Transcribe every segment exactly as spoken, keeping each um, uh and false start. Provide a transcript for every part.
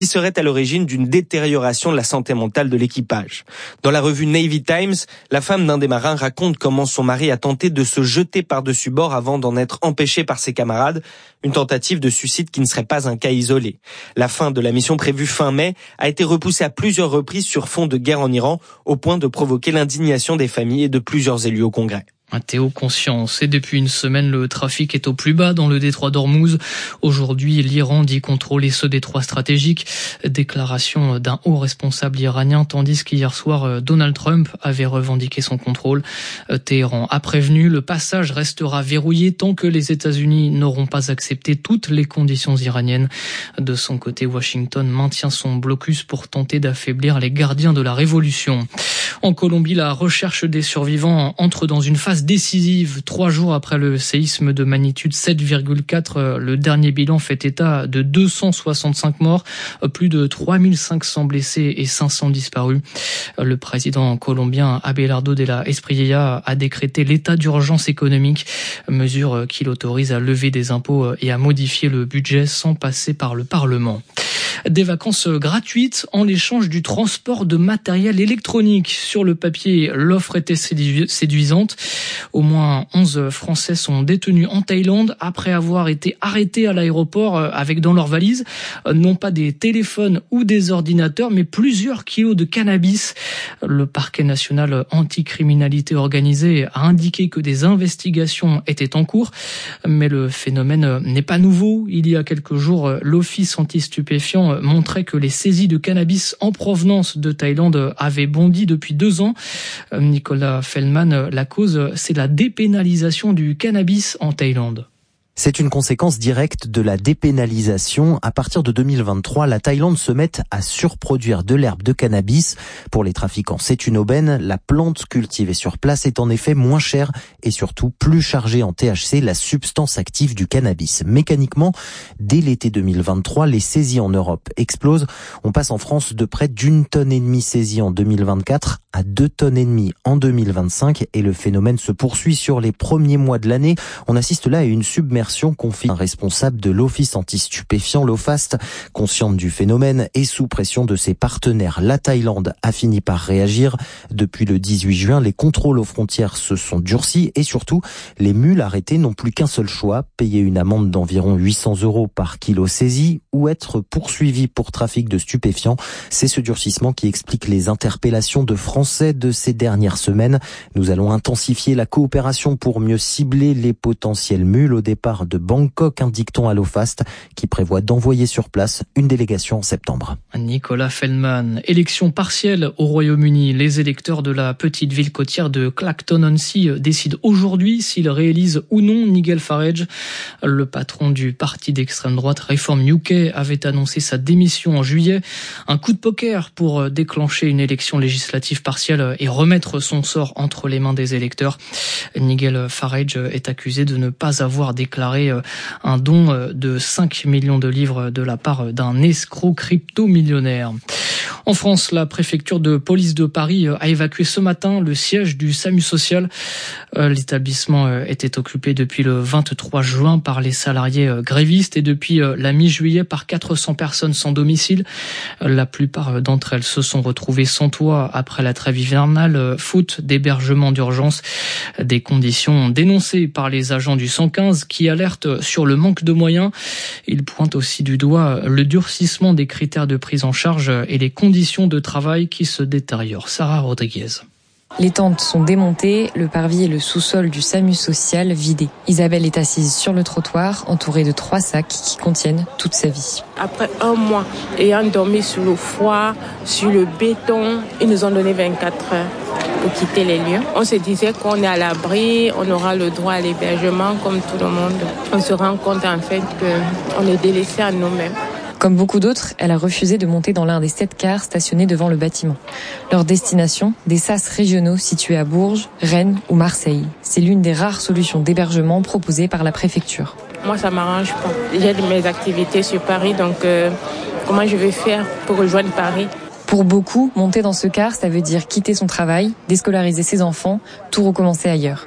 qui serait à l'origine d'une détérioration de la santé mentale de l'équipage. Dans la revue Navy Times, la femme d'un des marins raconte comment son mari a tenté de se jeter par-dessus bord avant d'en être empêché par ses camarades, une tentative de suicide qui ne serait pas un cas isolé. La fin de la mission prévue fin mai a été repoussée à plusieurs reprises sur fond de guerre en Iran, au point de provoquer l'indignation des familles et de plusieurs élus au Congrès. Théo Conscience. Et depuis une semaine, le trafic est au plus bas dans le détroit d'Ormuz. Aujourd'hui, l'Iran dit contrôler ce détroit stratégique. Déclaration d'un haut responsable iranien, tandis qu'hier soir, Donald Trump avait revendiqué son contrôle. Téhéran a prévenu, le passage restera verrouillé tant que les États-Unis n'auront pas accepté toutes les conditions iraniennes. De son côté, Washington maintient son blocus pour tenter d'affaiblir les gardiens de la révolution. En Colombie, la recherche des survivants entre dans une phase décisive. Trois jours après le séisme de magnitude sept virgule quatre, le dernier bilan fait état de deux cent soixante-cinq morts, plus de trois mille cinq cents blessés et cinq cents disparus. Le président colombien Abelardo de la Espriella a décrété l'état d'urgence économique, mesure qui l'autorise à lever des impôts et à modifier le budget sans passer par le Parlement. Des vacances gratuites en l'échange du transport de matériel électronique. Sur le papier, l'offre était séduisante. Au moins onze Français sont détenus en Thaïlande après avoir été arrêtés à l'aéroport avec dans leur valise non pas des téléphones ou des ordinateurs, mais plusieurs kilos de cannabis. Le parquet national anticriminalité organisée a indiqué que des investigations étaient en cours, mais le phénomène n'est pas nouveau. Il y a quelques jours, l'Office anti-stupéfiants montrait que les saisies de cannabis en provenance de Thaïlande avaient bondi depuis deux ans. Nicolas Feldman, la cause, c'est la dépénalisation du cannabis en Thaïlande. C'est une conséquence directe de la dépénalisation. À partir de deux mille vingt-trois, la Thaïlande se met à surproduire de l'herbe de cannabis. Pour les trafiquants, c'est une aubaine. La plante cultivée sur place est en effet moins chère et surtout plus chargée en T H C, la substance active du cannabis. Mécaniquement, dès l'été deux mille vingt-trois, les saisies en Europe explosent. On passe en France de près d'une tonne et demie saisie en deux mille vingt-quatre à deux tonnes et demie en deux mille vingt-cinq et le phénomène se poursuit sur les premiers mois de l'année. On assiste là à une submersion, confie un responsable de l'Office anti-stupéfiant, l'OFAST, consciente du phénomène et sous pression de ses partenaires. La Thaïlande a fini par réagir. Depuis le dix-huit juin, les contrôles aux frontières se sont durcis et surtout, les mules arrêtées n'ont plus qu'un seul choix, payer une amende d'environ huit cents euros par kilo saisi ou être poursuivi pour trafic de stupéfiants. C'est ce durcissement qui explique les interpellations de Français de ces dernières semaines. Nous allons intensifier la coopération pour mieux cibler les potentielles mules au départ de Bangkok, indique-t-on à l'OFAST, qui prévoit d'envoyer sur place une délégation en septembre. Nicolas Feldman. Élection partielle au Royaume-Uni. Les électeurs de la petite ville côtière de Clacton-on-Sea décident aujourd'hui s'ils réélisent ou non Nigel Farage. Le patron du parti d'extrême droite Reform U K avait annoncé sa démission en juillet. Un coup de poker pour déclencher une élection législative partielle et remettre son sort entre les mains des électeurs. Nigel Farage est accusé de ne pas avoir déclaré un don de cinq millions de livres de la part d'un escroc crypto-millionnaire. En France, la préfecture de police de Paris a évacué ce matin le siège du SAMU social. L'établissement était occupé depuis le vingt-trois juin par les salariés grévistes et depuis la mi-juillet par quatre cents personnes sans domicile. La plupart d'entre elles se sont retrouvées sans toit après la trêve hivernale, faute d'hébergement d'urgence. Des conditions dénoncées par les agents du cent quinze qui alertent sur le manque de moyens. Ils pointent aussi du doigt le durcissement des critères de prise en charge et les conditions de travail qui se détériorent. Sarah Rodriguez. Les tentes sont démontées, le parvis et le sous-sol du SAMU social vidés. Isabelle est assise sur le trottoir, entourée de trois sacs qui contiennent toute sa vie. Après un mois, ayant dormi sous le froid, sur le béton, ils nous ont donné vingt-quatre heures pour quitter les lieux. On se disait qu'on est à l'abri, on aura le droit à l'hébergement comme tout le monde. On se rend compte en fait qu'on est délaissé à nous-mêmes. Comme beaucoup d'autres, elle a refusé de monter dans l'un des sept cars stationnés devant le bâtiment. Leur destination, des sas régionaux situés à Bourges, Rennes ou Marseille. C'est l'une des rares solutions d'hébergement proposées par la préfecture. Moi, ça m'arrange pas. J'ai de mes activités sur Paris, donc euh, comment je vais faire pour rejoindre Paris ? Pour beaucoup, monter dans ce car, ça veut dire quitter son travail, déscolariser ses enfants, tout recommencer ailleurs.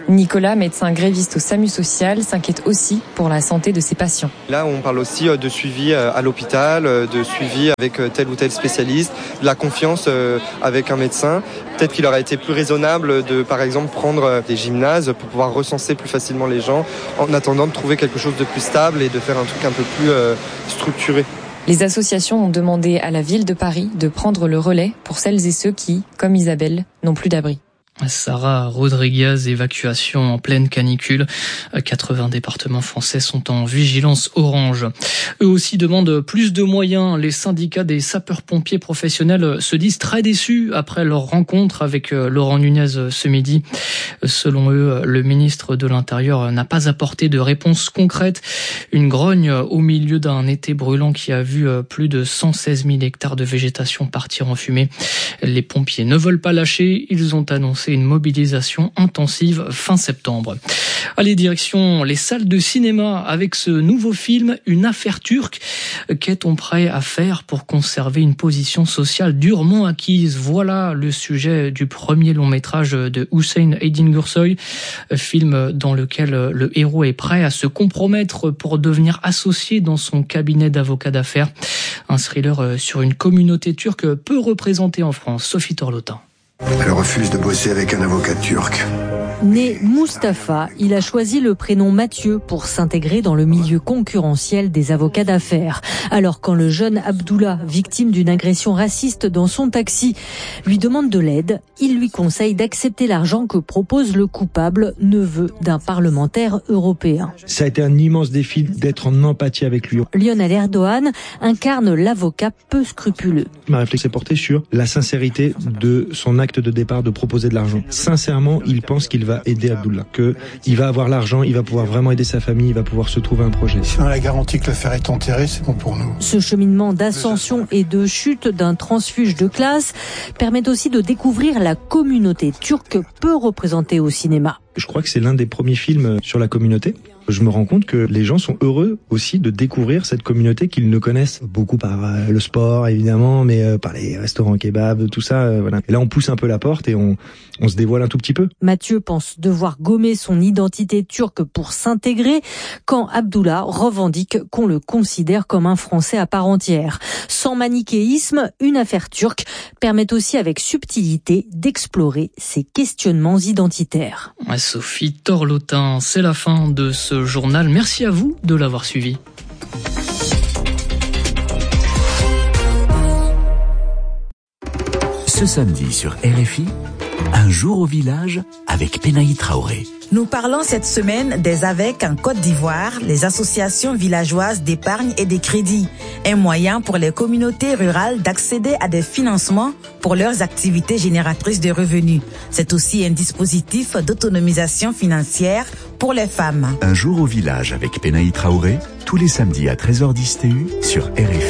Nicolas, médecin gréviste au SAMU social, s'inquiète aussi pour la santé de ses patients. Là, on parle aussi de suivi à l'hôpital, de suivi avec tel ou tel spécialiste, de la confiance avec un médecin. Peut-être qu'il aurait été plus raisonnable de, par exemple, prendre des gymnases pour pouvoir recenser plus facilement les gens en attendant de trouver quelque chose de plus stable et de faire un truc un peu plus euh, structuré. Les associations ont demandé à la ville de Paris de prendre le relais pour celles et ceux qui, comme Isabelle, n'ont plus d'abri. Sarah Rodriguez, évacuation en pleine canicule. quatre-vingts départements français sont en vigilance orange. Eux aussi demandent plus de moyens. Les syndicats des sapeurs-pompiers professionnels se disent très déçus après leur rencontre avec Laurent Nunez ce midi. Selon eux, le ministre de l'Intérieur n'a pas apporté de réponse concrète. Une grogne au milieu d'un été brûlant qui a vu plus de cent seize mille hectares de végétation partir en fumée. Les pompiers ne veulent pas lâcher. Ils ont annoncé une mobilisation intensive fin septembre. Allez, direction les salles de cinéma avec ce nouveau film, Une affaire turque. Qu'est-on prêt à faire pour conserver une position sociale durement acquise? Voilà le sujet du premier long métrage de Hüseyin Edingursoy, film dans lequel le héros est prêt à se compromettre pour devenir associé dans son cabinet d'avocat d'affaires. Un thriller sur une communauté turque peu représentée en France. Sophie Torlotin. Elle refuse de bosser avec un avocat turc. Né Mustapha, il a choisi le prénom Mathieu pour s'intégrer dans le milieu concurrentiel des avocats d'affaires. Alors quand le jeune Abdullah, victime d'une agression raciste dans son taxi, lui demande de l'aide, il lui conseille d'accepter l'argent que propose le coupable, neveu d'un parlementaire européen. Ça a été un immense défi d'être en empathie avec lui. Lionel Erdogan incarne l'avocat peu scrupuleux. Ma réflexion est portée sur la sincérité de son acte de départ de proposer de l'argent. Sincèrement, il pense qu'il va aider Abdullah, qu'il va avoir l'argent, il va pouvoir vraiment aider sa famille, il va pouvoir se trouver un projet. Si on a la garantie que l'affaire est enterrée, c'est bon pour nous. Ce cheminement d'ascension et de chute d'un transfuge de classe permet aussi de découvrir la communauté turque peu représentée au cinéma. Je crois que c'est l'un des premiers films sur la communauté. Je me rends compte que les gens sont heureux aussi de découvrir cette communauté qu'ils ne connaissent beaucoup par euh, le sport évidemment, mais euh, par les restaurants kebab, tout ça. Euh, voilà. Et là, on pousse un peu la porte et on, on se dévoile un tout petit peu. Mathieu pense devoir gommer son identité turque pour s'intégrer, quand Abdullah revendique qu'on le considère comme un Français à part entière. Sans manichéisme, Une affaire turque permet aussi avec subtilité d'explorer ces questionnements identitaires. Sophie Torlotin, c'est la fin de ce journal. Merci à vous de l'avoir suivi. Ce samedi sur R F I, un jour au village avec Penaï Traoré. Nous parlons cette semaine des A V E C en Côte d'Ivoire, les associations villageoises d'épargne et de crédit, un moyen pour les communautés rurales d'accéder à des financements pour leurs activités génératrices de revenus. C'est aussi un dispositif d'autonomisation financière pour les femmes. Un jour au village avec Penaï Traoré, tous les samedis à treize heures dix T U sur R F I.